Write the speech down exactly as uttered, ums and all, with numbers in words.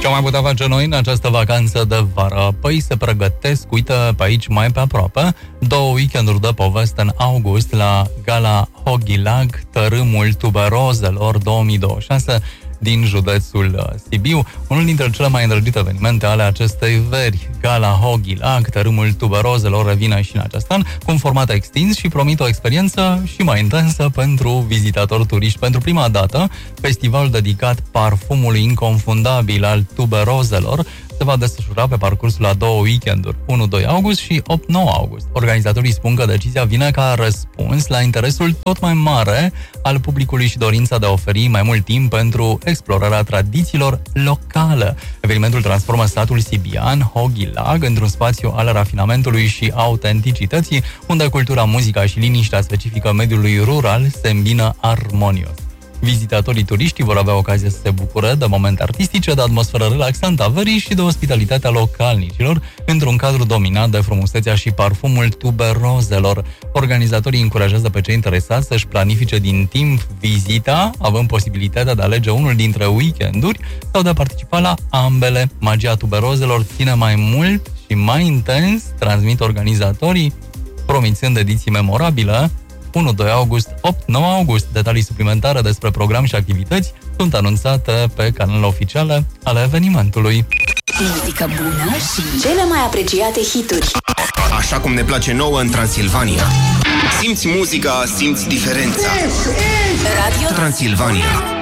Ce am mai putea face noi în această vacanță de vară? Păi se pregătesc, uite pe aici mai pe aproape, două weekenduri de poveste în august la Gala Hoghilag, Tărâmul Tuberozelor două mii douăzeci și șase din județul Sibiu, unul dintre cele mai îndrăgite evenimente ale acestei veri. Gala Hoghilag, Tărâmul Tuberozelor, revine și în acest an cu un format extins și promit o experiență și mai intensă pentru vizitatori turiști. Pentru prima dată, festivalul dedicat parfumului inconfundabil al tuberozelor se va desfășura pe parcursul a două weekenduri, unu doi august și opt nouă august. Organizatorii spun că decizia vine ca răspuns la interesul tot mai mare al publicului și dorința de a oferi mai mult timp pentru explorarea tradițiilor locale. Evenimentul transformă satul sibian, Hoghilag, într-un spațiu al rafinamentului și autenticității, unde cultura, muzica și liniștea specifică mediului rural se îmbină armonios. Vizitatorii turiști vor avea ocazia să se bucure de momente artistice, de atmosferă relaxantă a verii și de ospitalitatea localnicilor, într-un cadru dominat de frumusețea și parfumul tuberozelor. Organizatorii încurajează pe cei interesați să-și planifice din timp vizita, având posibilitatea de a alege unul dintre weekenduri sau de a participa la ambele. Magia tuberozelor ține mai mult și mai intens, transmit organizatorii, promițând ediții memorabile. unu doi august, opt nouă august. Detalii suplimentare despre program și activități sunt anunțate pe canalele oficiale ale evenimentului. Muzică bună și cele mai apreciate hituri. Așa cum ne place nouă în Transilvania. Simți muzica, simți diferența. Radio Transilvania.